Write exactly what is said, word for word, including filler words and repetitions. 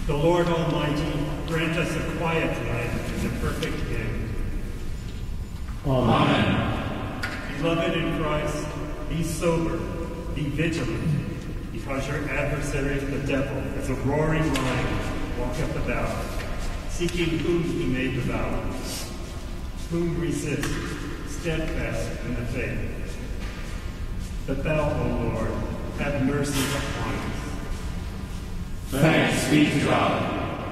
The Lord Almighty grant us a quiet life and a perfect end. Amen. Beloved in Christ, be sober, be vigilant, because your adversary, the devil, as a roaring lion, walketh about, seeking whom he may devour. Whom resist, steadfast in the faith. But thou, O Lord, have mercy upon us. Thanks be to God.